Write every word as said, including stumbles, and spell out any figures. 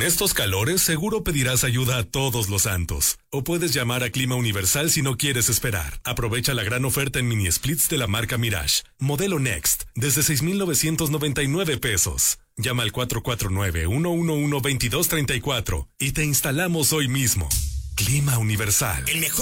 Con estos calores seguro pedirás ayuda a todos los santos. O puedes llamar a Clima Universal si no quieres esperar. Aprovecha la gran oferta en mini splits de la marca Mirage. Modelo Next, desde seis mil novecientos noventa y nueve pesos. Llama al cuatro cuatro nueve, uno uno uno, dos dos tres cuatro y te instalamos hoy mismo. Clima Universal. El mejor